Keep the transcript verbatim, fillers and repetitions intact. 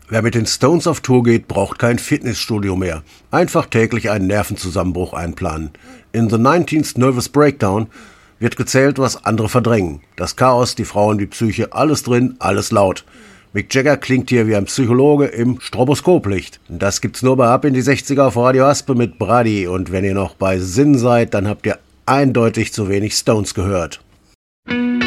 Wer mit den Stones auf Tour geht, braucht kein Fitnessstudio mehr. Einfach täglich einen Nervenzusammenbruch einplanen. In The nineteenth Nervous Breakdown wird gezählt, was andere verdrängen. Das Chaos, die Frauen, die Psyche, alles drin, alles laut. Mick Jagger klingt hier wie ein Psychologe im Stroboskoplicht. Das gibt's nur bei Ab in die sechziger auf Radio Aspe mit Brady. Und wenn ihr noch bei Sinn seid, dann habt ihr eindeutig zu wenig Stones gehört.